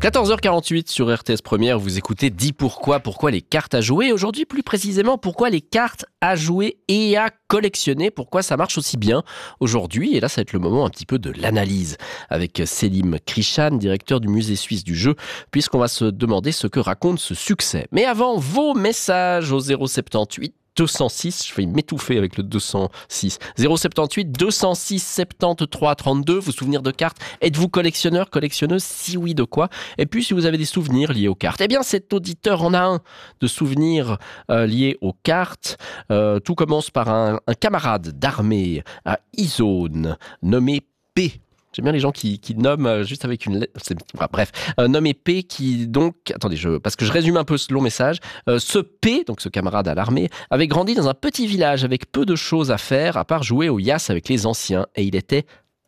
14h48 sur RTS Première, vous écoutez Dis pourquoi les cartes à jouer. Aujourd'hui, plus précisément, pourquoi les cartes à jouer et à collectionner, pourquoi ça marche aussi bien aujourd'hui. Et là, ça va être le moment un petit peu de l'analyse avec Selim Krishan, directeur du musée suisse du jeu, puisqu'on va se demander ce que raconte ce succès. Mais avant, vos messages au 078 206, je vais m'étouffer avec le 206. 078 206 73 32, vous souvenir de cartes. Êtes-vous collectionneur, collectionneuse? Si oui, de quoi? Et puis, si vous avez des souvenirs liés aux cartes, eh bien, cet auditeur en a un de souvenirs liés aux cartes. Tout commence par un camarade d'armée à Izone, nommé P. J'aime bien les gens qui nomment juste avec une lettre. Bref, nommé P qui donc... Attendez, parce que je résume un peu ce long message. Ce P, donc ce camarade à l'armée, avait grandi dans un petit village avec peu de choses à faire à part jouer au Yas avec les anciens. Et il était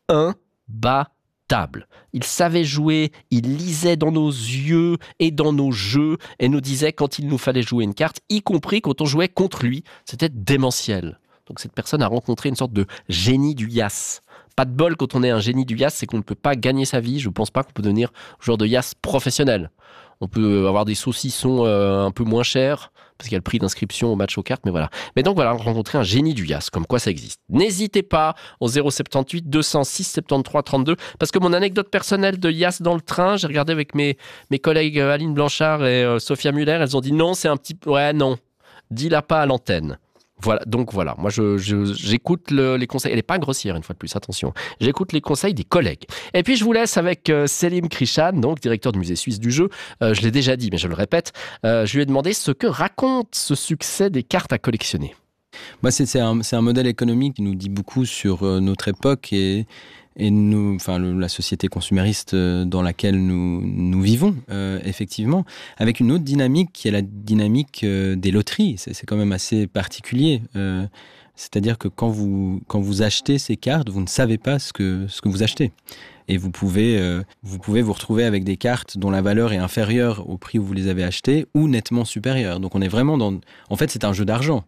imbattable. Il savait jouer, il lisait dans nos yeux et dans nos jeux et nous disait quand il nous fallait jouer une carte, y compris quand on jouait contre lui. C'était démentiel. Donc cette personne a rencontré une sorte de génie du Yas. Pas de bol quand on est un génie du Yas, c'est qu'on ne peut pas gagner sa vie. Je ne pense pas qu'on peut devenir joueur de Yas professionnel. On peut avoir des saucissons un peu moins chers, parce qu'il y a le prix d'inscription au match aux cartes, mais voilà. Mais donc voilà, rencontrer un génie du Yas, comme quoi ça existe. N'hésitez pas au 078 206 73 32, parce que mon anecdote personnelle de Yas dans le train, j'ai regardé avec mes collègues Aline Blanchard et Sophia Muller, elles ont dit non, c'est un petit... Ouais, non, dis-la pas à l'antenne. Voilà, donc voilà, moi j'écoute les conseils, elle n'est pas grossière une fois de plus, attention, j'écoute les conseils des collègues. Et puis je vous laisse avec Selim Krishan, donc directeur du musée suisse du jeu, je l'ai déjà dit mais je le répète, je lui ai demandé ce que raconte ce succès des cartes à collectionner. Moi, c'est un modèle économique qui nous dit beaucoup sur notre époque et nous, la société consumériste dans laquelle nous vivons, effectivement, avec une autre dynamique qui est la dynamique des loteries. C'est quand même assez particulier. C'est-à-dire que quand vous achetez ces cartes, vous ne savez pas ce que vous achetez. Et vous pouvez vous retrouver avec des cartes dont la valeur est inférieure au prix où vous les avez achetées ou nettement supérieure. Donc on est vraiment en fait, c'est un jeu d'argent.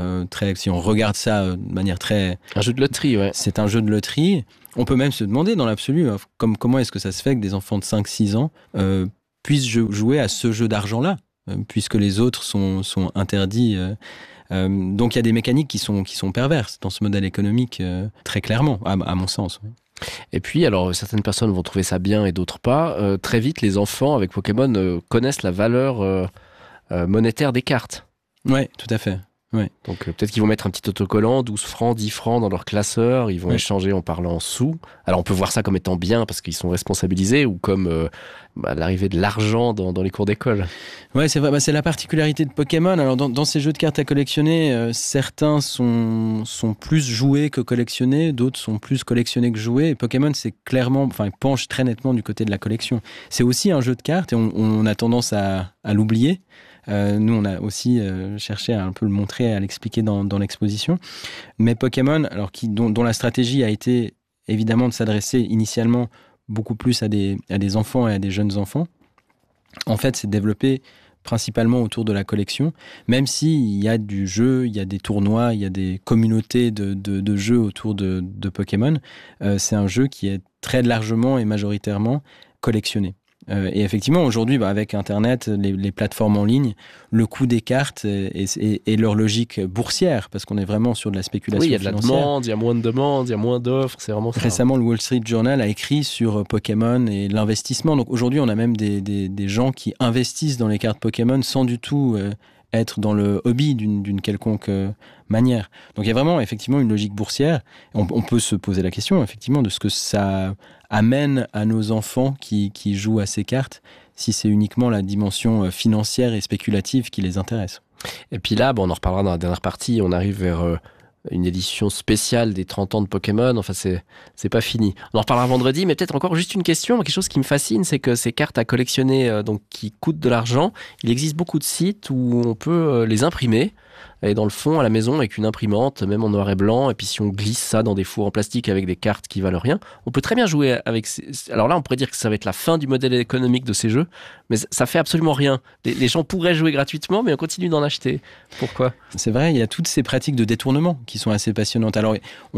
Si on regarde ça de manière très... Un jeu de loterie, ouais. C'est un jeu de loterie. On peut même se demander dans l'absolu, comment est-ce que ça se fait que des enfants de 5-6 ans puissent jouer à ce jeu d'argent-là, puisque les autres sont interdits. Donc il y a des mécaniques qui sont perverses dans ce modèle économique, très clairement, à mon sens. Et puis, alors, certaines personnes vont trouver ça bien et d'autres pas. Très vite, les enfants, avec Pokémon, connaissent la valeur monétaire des cartes. Oui, tout à fait. Ouais. Donc peut-être qu'ils vont mettre un petit autocollant, 12 francs, 10 francs dans leur classeur, ils vont échanger en parlant en sous. Alors on peut voir ça comme étant bien parce qu'ils sont responsabilisés ou comme l'arrivée de l'argent dans les cours d'école. Ouais, c'est vrai, c'est la particularité de Pokémon. Alors dans ces jeux de cartes à collectionner, certains sont plus joués que collectionnés, d'autres sont plus collectionnés que joués. Et Pokémon, c'est clairement, penche très nettement du côté de la collection. C'est aussi un jeu de cartes et on a tendance à l'oublier. Nous, on a aussi cherché à un peu le montrer, à l'expliquer dans l'exposition. Mais Pokémon, alors dont la stratégie a été évidemment de s'adresser initialement beaucoup plus à des enfants et à des jeunes enfants, en fait, c'est développé principalement autour de la collection, même s'il y a du jeu, il y a des tournois, il y a des communautés de jeux autour de Pokémon. C'est un jeu qui est très largement et majoritairement collectionné. Et effectivement, aujourd'hui, avec Internet, les plateformes en ligne, le coût des cartes et leur logique boursière, parce qu'on est vraiment sur de la spéculation financière. Oui, il y a de la demande, il y a moins de demandes, il y a moins d'offres, c'est vraiment ça. Récemment, le Wall Street Journal a écrit sur Pokémon et l'investissement. Donc aujourd'hui, on a même des gens qui investissent dans les cartes Pokémon sans du tout être dans le hobby d'une quelconque manière. Donc il y a vraiment effectivement une logique boursière. On peut se poser la question effectivement de ce que ça amène à nos enfants qui jouent à ces cartes, si c'est uniquement la dimension financière et spéculative qui les intéresse. Et puis là, on en reparlera dans la dernière partie, on arrive vers une édition spéciale des 30 ans de Pokémon, enfin c'est pas fini. On en reparlera vendredi, mais peut-être encore juste une question, quelque chose qui me fascine, c'est que ces cartes à collectionner, donc qui coûtent de l'argent, il existe beaucoup de sites où on peut les imprimer, et dans le fond, à la maison, avec une imprimante, même en noir et blanc, et puis si on glisse ça dans des fours en plastique avec des cartes qui valent rien, on peut très bien jouer avec... Alors là, on pourrait dire que ça va être la fin du modèle économique de ces jeux, mais ça fait absolument rien. Les gens pourraient jouer gratuitement, mais on continue d'en acheter. Pourquoi ? C'est vrai, il y a toutes ces pratiques de détournement qui sont assez passionnantes. Alors,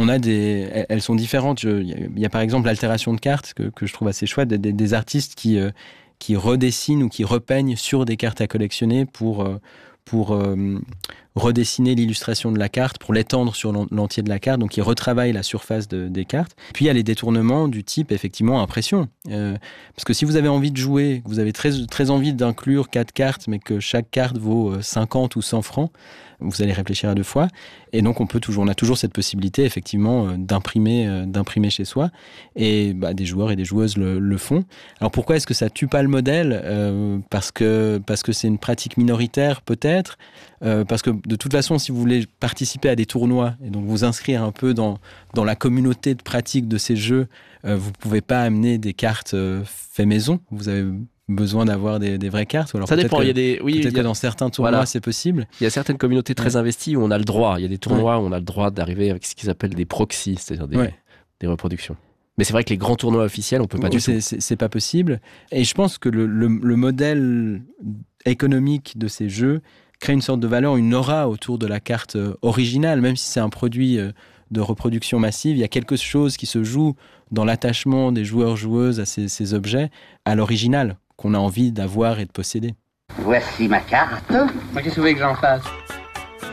elles sont différentes. Il y a par exemple l'altération de cartes, que je trouve assez chouette, des artistes qui qui redessinent ou qui repeignent sur des cartes à collectionner pour redessiner l'illustration de la carte, pour l'étendre sur l'entier de la carte, donc ils retravaillent la surface des cartes. Puis il y a les détournements du type, effectivement, impression. Parce que si vous avez envie de jouer, vous avez très, très envie d'inclure 4 cartes, mais que chaque carte vaut 50 ou 100 francs, vous allez réfléchir à 2 fois. Et donc on a toujours cette possibilité, effectivement, d'imprimer chez soi. Et des joueurs et des joueuses le font. Alors pourquoi est-ce que ça tue pas le modèle ? Parce que c'est une pratique minoritaire, peut-être. Parce que de toute façon, si vous voulez participer à des tournois et donc vous inscrire un peu dans la communauté de pratique de ces jeux, vous ne pouvez pas amener des cartes fait maison. Vous avez besoin d'avoir des vraies cartes. Ou alors ça dépend. Peut-être que dans certains tournois, c'est possible. Il y a certaines communautés très investies où on a le droit. Il y a des tournois où on a le droit d'arriver avec ce qu'ils appellent des proxys, c'est-à-dire des reproductions. Mais c'est vrai que les grands tournois officiels, on peut pas du tout. C'est pas possible. Et je pense que le modèle économique de ces jeux crée une sorte de valeur, une aura autour de la carte originale, même si c'est un produit de reproduction massive. Il y a quelque chose qui se joue dans l'attachement des joueurs-joueuses à ces objets, à l'original, qu'on a envie d'avoir et de posséder. Voici ma carte. Qu'est-ce que vous voulez que j'en fasse ?